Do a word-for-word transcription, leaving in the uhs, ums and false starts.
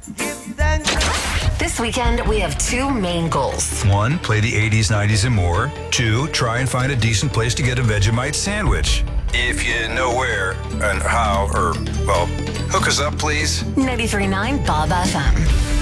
This weekend, we have two main goals. One, play the eighties, nineties, and more. Two, try and find a decent place to get a Vegemite sandwich. If you know where and how, or, well, hook us up, please. ninety-three point nine Bob F M.